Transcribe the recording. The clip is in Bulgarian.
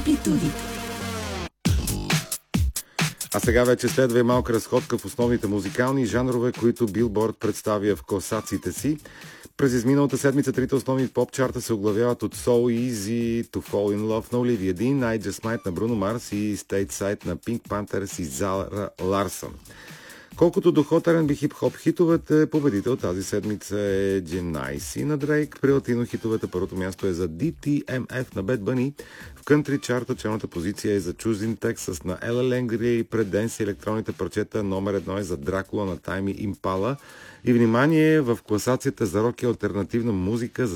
Амплитуди. А сега вече следва и малка разходка в основните музикални жанрове, които Билборд представя в класациите си. През изминалата седмица трите основни поп-чарта се оглавяват от So Easy to Fall in Love на Оливия Дин, I Just Might на Бруно Марс и Stateside на Pink Panthers и Зара Ларсън. Колкото до Hot R&B хип-хоп хитовете, победител тази седмица е Genesi на Дрейк. При латино хитовете първото място е за DTMF на Bad Bunny. В кънтри чарта челната позиция е за Choosing Texas на Ела Ленгри и пред денс електронните парчета номер едно е за Дракула на Тайми Импала. И внимание, в класацията за рок и алтернативна музика за